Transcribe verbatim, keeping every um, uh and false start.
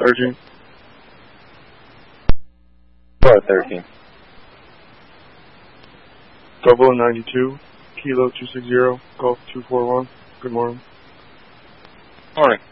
thirteen. Bravo thirteen. Double ninety-two, Kilo two six zero, Golf two four one. Good morning. Morning.